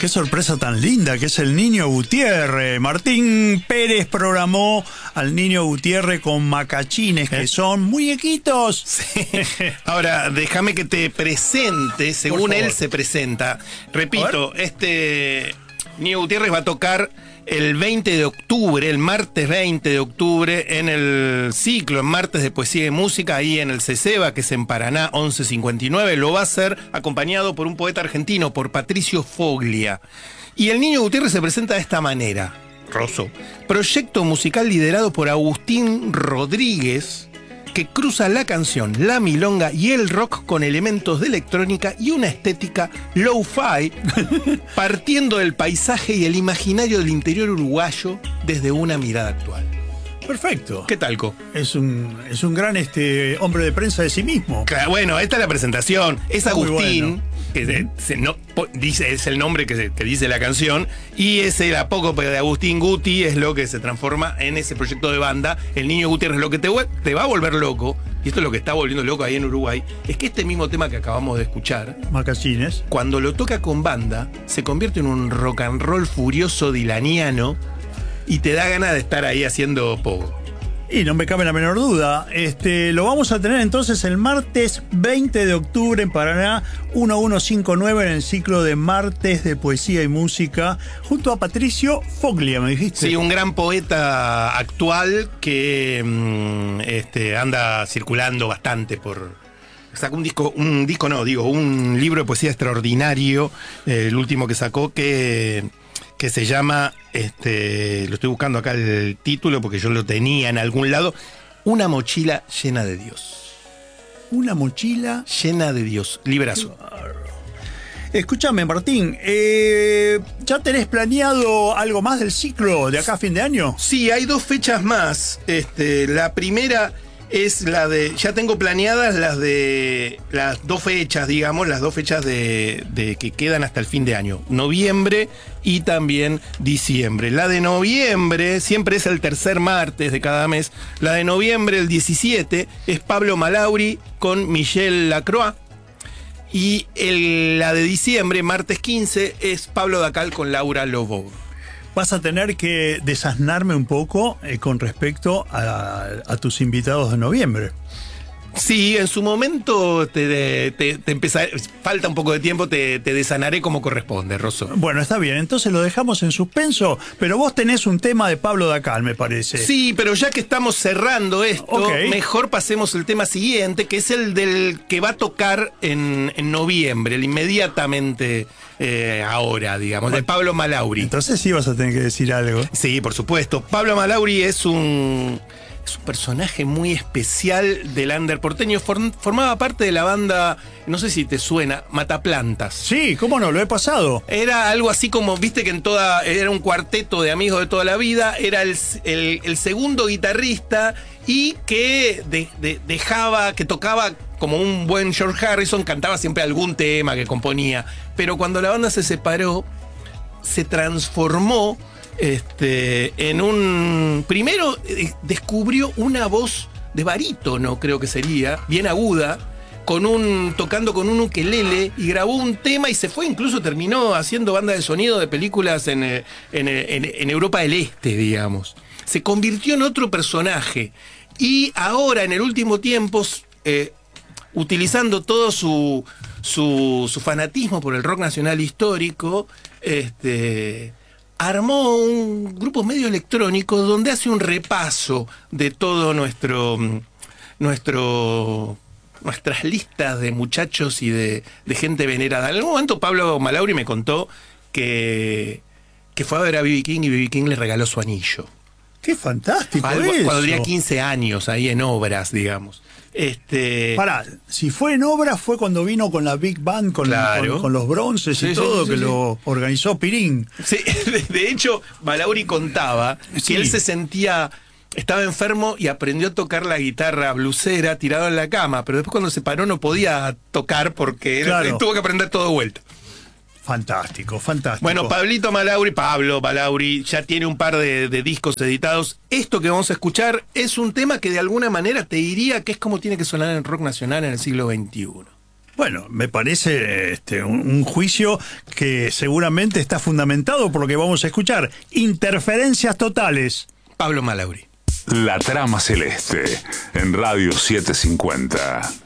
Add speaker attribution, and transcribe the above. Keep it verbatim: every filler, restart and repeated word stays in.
Speaker 1: qué sorpresa tan linda que es el Niño Gutiérrez. Martín Pérez programó al Niño Gutiérrez con macachines, que son muñequitos.
Speaker 2: Sí. Ahora, déjame que te presente, según él se presenta. Repito, este Niño Gutiérrez va a tocar el veinte de octubre, el martes veinte de octubre, en el ciclo, en Martes de Poesía y Música, ahí en el CECEBA, que es en Paraná, once cincuenta y nueve. Lo va a hacer acompañado por un poeta argentino, por Patricio Foglia. Y el Niño Gutiérrez se presenta de esta manera, Rosso. Proyecto musical liderado por Agustín Rodríguez, que cruza la canción, la milonga y el rock con elementos de electrónica y una estética lo-fi, partiendo del paisaje y el imaginario del interior uruguayo desde una mirada actual.
Speaker 1: Perfecto.
Speaker 2: ¿Qué tal, Co?
Speaker 1: Es un, es un gran este, hombre de prensa de sí mismo.
Speaker 2: Claro, bueno, esta es la presentación. Es
Speaker 1: Está
Speaker 2: Agustín,
Speaker 1: bueno.
Speaker 2: que se, se no, po, dice, es el nombre que, se, que dice la canción, y es el apócope de Agustín Guti, es lo que se transforma en ese proyecto de banda. El Niño Gutiérrez, lo que te, te va a volver loco, y esto es lo que está volviendo loco ahí en Uruguay, es que este mismo tema que acabamos de escuchar,
Speaker 1: Macachines,
Speaker 2: cuando lo toca con banda, se convierte en un rock and roll furioso dilaniano y te da ganas de estar ahí haciendo pogo.
Speaker 1: y no me cabe la menor duda, este, lo vamos a tener entonces el martes veinte de octubre en Paraná, mil ciento cincuenta y nueve, en el ciclo de Martes de Poesía y Música, junto a Patricio Foglia, me dijiste.
Speaker 2: Sí, un gran poeta actual que mmm, este, anda circulando bastante por... Sacó un disco, un disco no, digo, un libro de poesía extraordinario, eh, el último que sacó, que... que se llama, este, lo estoy buscando acá el título porque yo lo tenía en algún lado, Una mochila llena de Dios.
Speaker 1: Una mochila
Speaker 2: llena de Dios, librazo.
Speaker 1: Escúchame, Martín, eh, ¿ya tenés planeado algo más del ciclo de acá a fin de año?
Speaker 2: Sí, hay dos fechas más. Este, la primera es la de, ya tengo planeadas las de las dos fechas, digamos, las dos fechas de, de que quedan hasta el fin de año, noviembre y también diciembre. La de noviembre siempre es el tercer martes de cada mes. La de noviembre, el diecisiete, es Pablo Malauri con Michel Lacroix. Y el, la de diciembre, martes quince, es Pablo Dacal con Laura Lobo.
Speaker 1: Vas a tener que desasnarme un poco eh, con respecto a, a tus invitados de noviembre.
Speaker 2: Sí, en su momento te, te, te empezaré, falta un poco de tiempo, te, te desanaré como corresponde, Rosso.
Speaker 1: Bueno, está bien, entonces lo dejamos en suspenso, pero vos tenés un tema de Pablo Dacal, me parece.
Speaker 2: Sí, pero ya que estamos cerrando esto,
Speaker 1: okay,
Speaker 2: mejor pasemos al tema siguiente, que es el del que va a tocar en, en noviembre, el inmediatamente eh, ahora, digamos, bueno, de Pablo Malauri.
Speaker 1: Entonces sí vas a tener que decir algo.
Speaker 2: Sí, por supuesto. Pablo Malauri es un... es un personaje muy especial del under porteño. Form, formaba parte de la banda, no sé si te suena, Mataplantas.
Speaker 1: Sí, cómo no, lo he pasado.
Speaker 2: Era algo así como, viste que en toda, era un cuarteto de amigos de toda la vida, era el, el, el segundo guitarrista y que de, de, dejaba, que tocaba como un buen George Harrison, cantaba siempre algún tema que componía. Pero cuando la banda se separó, se transformó Este, en un... Primero eh, descubrió una voz de barítono, creo que sería, bien aguda, con un, tocando con un ukelele, y grabó un tema y se fue, incluso terminó haciendo banda de sonido de películas en, en, en, en Europa del Este, digamos. Se convirtió en otro personaje. Y ahora, en el último tiempo, eh, utilizando todo su, su, su fanatismo por el rock nacional histórico, este... armó un grupo medio electrónico donde hace un repaso de todo nuestro, nuestro nuestras listas de muchachos y de, de gente venerada. En algún momento Pablo Malauri me contó que, que fue a ver a B B King y B B King le regaló su anillo.
Speaker 1: ¡Qué fantástico!
Speaker 2: Algo,
Speaker 1: eso.
Speaker 2: Cuando tenía quince años, ahí en Obras, digamos. Este...
Speaker 1: Pará, si fue en Obras fue cuando vino con la Big Band, con,
Speaker 2: claro,
Speaker 1: con, con los bronces
Speaker 2: sí,
Speaker 1: y todo,
Speaker 2: sí, sí,
Speaker 1: que
Speaker 2: sí.
Speaker 1: lo organizó Pirín.
Speaker 2: Sí, de, de hecho, Malauri contaba que
Speaker 1: sí.
Speaker 2: él se sentía, estaba enfermo y aprendió a tocar la guitarra blusera tirado en la cama, pero después cuando se paró no podía tocar porque
Speaker 1: claro.
Speaker 2: él tuvo que aprender todo de vuelta.
Speaker 1: Fantástico, fantástico.
Speaker 2: Bueno, Pablito Malauri, Pablo Malauri, ya tiene un par de, de discos editados. Esto que vamos a escuchar es un tema que de alguna manera te diría que es como tiene que sonar en rock nacional en el siglo veintiuno.
Speaker 1: Bueno, me parece este, un, un juicio que seguramente está fundamentado por lo que vamos a escuchar. Interferencias totales.
Speaker 2: Pablo Malauri.
Speaker 3: La Trama Celeste, en Radio setecientos cincuenta.